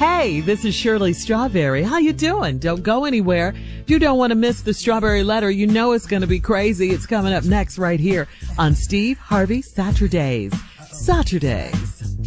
Hey, this is Shirley Strawberry. How you doing? Don't go anywhere. You don't want to miss the Strawberry Letter. You know it's going to be crazy. It's coming up next right here on Steve Harvey Saturdays. Saturdays.